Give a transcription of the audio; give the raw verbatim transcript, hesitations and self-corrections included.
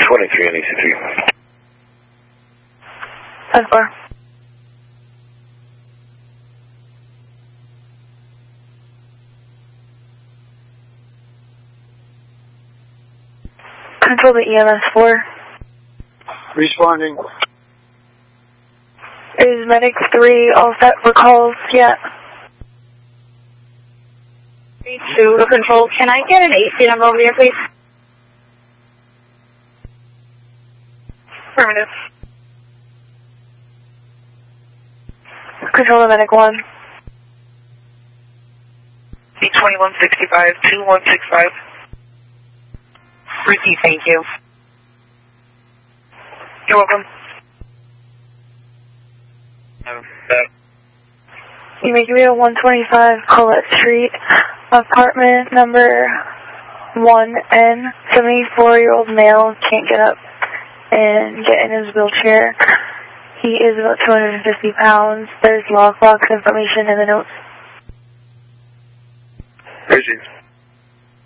twenty-three on E C three. ten four. Control the E M S four. Responding. Is Medic three all set for calls yet? three two to control. Can I get an A C number over here, please? Affirmative. Control the Medic one. C twenty-one sixty-five, two one six five. Receive, thank you. You're welcome. You make real one twenty-five Colette Street, apartment number one N, seventy-four-year-old male, can't get up and get in his wheelchair. He is about two hundred fifty pounds. There's lockbox information in the notes. Where is he?